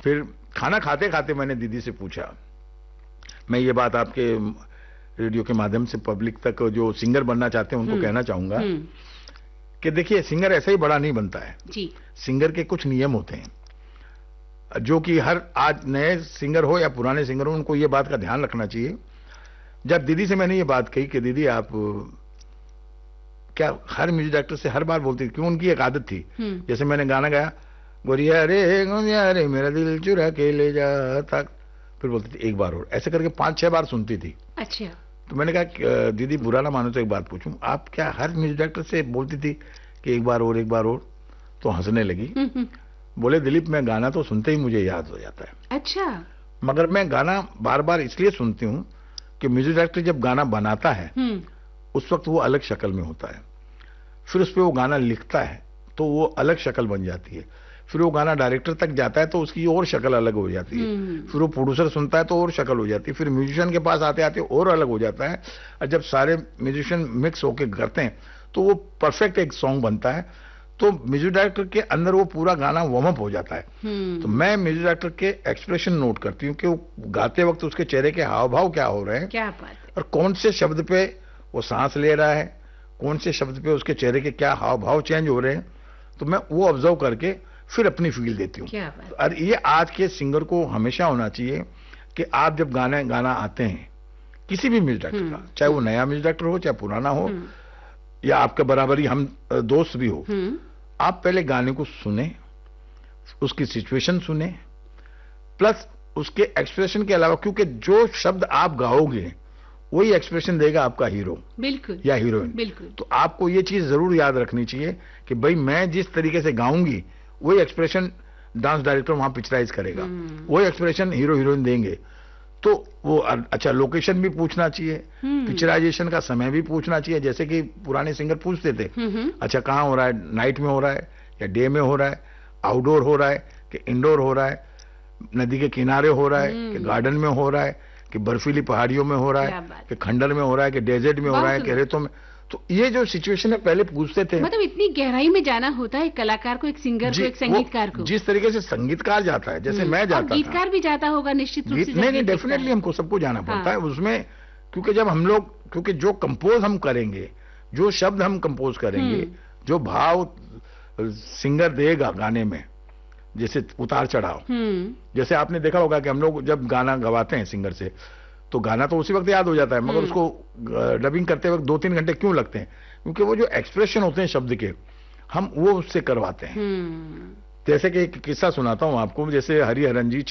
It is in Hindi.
फिर खाना खाते खाते मैंने दीदी से पूछा, मैं ये बात आपके रेडियो के माध्यम से पब्लिक तक जो सिंगर बनना चाहते हैं उनको कहना चाहूंगा कि देखिए, सिंगर ऐसे ही बड़ा नहीं बनता है जी। सिंगर के कुछ नियम होते हैं जो कि हर आज नए सिंगर हो या पुराने सिंगर हो, उनको ये बात का ध्यान रखना चाहिए। जब दीदी से मैंने ये बात कही कि दीदी आप क्या हर म्यूजिक डायरेक्टर से हर बार बोलती थी, क्यों उनकी एक आदत थी, जैसे मैंने गाना गाया, गोरिया रे मेरा दिल चुरा के ले जाता, फिर बोलती थी एक बार और, ऐसे करके 5-6 बार सुनती थी। अच्छा। तो मैंने कहा दीदी बुरा ना मानो तो एक बात पूछूं, आप क्या हर म्यूजिक डायरेक्टर से बोलती थी कि एक बार और एक बार और? तो हंसने लगी। बोले दिलीप, मैं गाना तो सुनते ही मुझे याद हो जाता है। अच्छा। मगर मैं गाना बार बार इसलिए सुनती हूँ कि म्यूजिक डायरेक्टर जब गाना बनाता है उस वक्त वो अलग शक्ल में होता है, फिर उस पर वो गाना लिखता है तो वो अलग शक्ल बन जाती है, फिर वो गाना डायरेक्टर तक जाता है तो उसकी और शक्ल अलग हो जाती है, फिर वो प्रोड्यूसर सुनता है तो और शक्ल हो जाती है, फिर म्यूजिशियन के पास आते आते और अलग हो जाता है, और जब सारे म्यूजिशियन मिक्स होके करते हैं तो वो परफेक्ट एक सॉन्ग बनता है। तो म्यूजिक डायरेक्टर के अंदर वो पूरा गाना वार्म अप हो जाता है। तो मैं म्यूजिक डायरेक्टर के एक्सप्रेशन नोट करती हूँ कि वो गाते वक्त उसके चेहरे के हाव भाव क्या हो रहे हैं, क्या बात है, और कौन से शब्द पे वो सांस ले रहा है, कौन से शब्द पे उसके चेहरे के क्या हाव भाव चेंज हो रहे हैं, तो मैं वो ऑब्जर्व करके फिर अपनी फील देती हूँ। और ये आज के सिंगर को हमेशा होना चाहिए कि आप जब गाना आते हैं किसी भी म्यूजिक डायरेक्टर का, चाहे वो नया म्यूजिक डायरेक्टर हो चाहे पुराना हो या आपके बराबर ही हम दोस्त भी हो, आप पहले गाने को सुने, उसकी सिचुएशन सुने, प्लस उसके एक्सप्रेशन के अलावा, क्योंकि जो शब्द आप गाओगे वही एक्सप्रेशन देगा आपका हीरो बिल्कुल या हीरोइन। बिल्कुल। तो आपको ये चीज जरूर याद रखनी चाहिए कि भाई मैं जिस तरीके से गाऊंगी वही एक्सप्रेशन डांस डायरेक्टर वहां पिक्चराइज करेगा, वही एक्सप्रेशन हीरो हीरोइन देंगे। तो वो अच्छा लोकेशन भी पूछना चाहिए, पिक्चराइजेशन का समय भी पूछना चाहिए, जैसे कि पुराने सिंगर पूछते थे अच्छा कहाँ हो रहा है, नाइट में हो रहा है या डे में हो रहा है, आउटडोर हो रहा है कि इंडोर हो रहा है, नदी के किनारे हो रहा है कि गार्डन में हो रहा है कि बर्फीली पहाड़ियों में हो रहा है कि खंडर में हो रहा है कि डेजर्ट में हो रहा है कि रेतों में। तो ये जो सिचुएशन है पहले पूछते थे, मतलब इतनी गहराई में जाना होता है कलाकार को, एक सिंगर को, एक संगीतकार को। जिस तरीके से संगीतकार जाता है, जैसे मैं जाता था, गीतकार भी जाता होगा निश्चित रूप से। नहीं डेफिनेटली हमको सबको जाना पड़ता है उसमें, क्योंकि जब हम लोग, क्योंकि जो कंपोज हम करेंगे, जो शब्द हम कंपोज करेंगे, जो भाव सिंगर देगा गाने में, जैसे उतार चढ़ाव, जैसे आपने देखा होगा कि हम लोग जब गाना गवाते हैं सिंगर से तो गाना तो उसी वक्त याद हो जाता है, मगर उसको डबिंग करते वक्त 2-3 घंटे क्यों लगते हैं? क्योंकि वो जो एक्सप्रेशन होते हैं शब्द के, हम वो उससे करवाते हैं। जैसे कि एक किस्सा सुनाता हूं आपको, जैसे हरिहरन जी